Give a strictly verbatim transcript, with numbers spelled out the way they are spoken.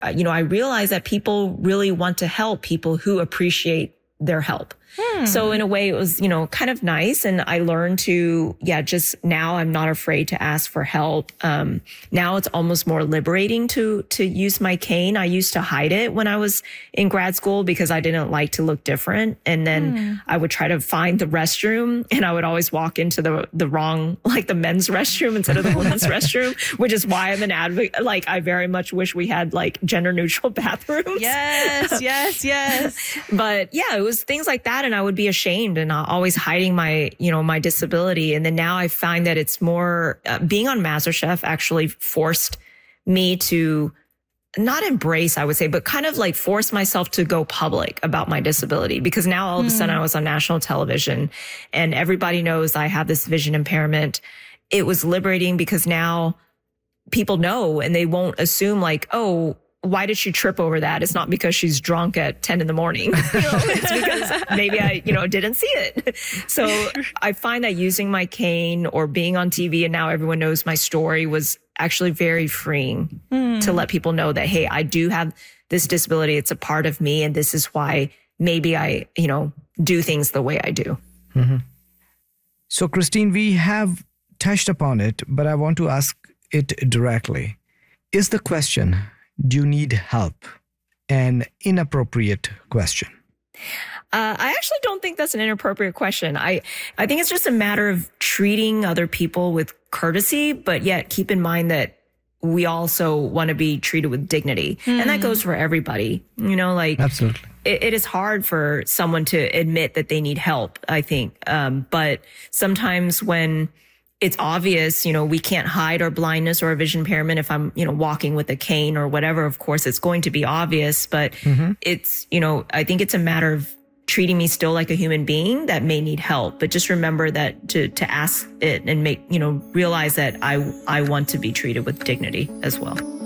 uh, you know, I realized that people really want to help people who appreciate their help. Hmm. So in a way, it was, you know, kind of nice. And I learned to, yeah, just now I'm not afraid to ask for help. Um, now it's almost more liberating to, to use my cane. I used to hide it when I was in grad school because I didn't like to look different. And then hmm. I would try to find the restroom and I would always walk into the, the wrong, like the men's restroom instead of the women's restroom, which is why I'm an advocate. Like, I very much wish we had like gender neutral bathrooms. Yes, yes, yes. But yeah, it was things like that. And I would be ashamed and always hiding my, you know, my disability. And then now I find that it's more, uh, being on MasterChef actually forced me to not embrace, I would say, but kind of like force myself to go public about my disability, because now all of a sudden I was on national television and everybody knows I have this vision impairment. It was liberating because now people know and they won't assume like, oh, why did she trip over that? It's not because she's drunk at ten in the morning. You know, it's because maybe I, you know, didn't see it. So I find that using my cane or being on T V and now everyone knows my story was actually very freeing mm. to let people know that, hey, I do have this disability. It's a part of me. And this is why maybe I, you know, do things the way I do. Mm-hmm. So, Christine, we have touched upon it, but I want to ask it directly. Is the question, do you need help, an inappropriate question? Uh, I actually don't think that's an inappropriate question. I, I think it's just a matter of treating other people with courtesy, but yet keep in mind that we also want to be treated with dignity. Mm. And that goes for everybody. You know, like, absolutely. It, it is hard for someone to admit that they need help, I think. Um, but sometimes when it's obvious, you know, we can't hide our blindness or our vision impairment. If I'm, you know, walking with a cane or whatever, of course, it's going to be obvious. But mm-hmm. it's, you know, I think it's a matter of treating me still like a human being that may need help. But just remember that to to ask it and make, you know, realize that I I want to be treated with dignity as well.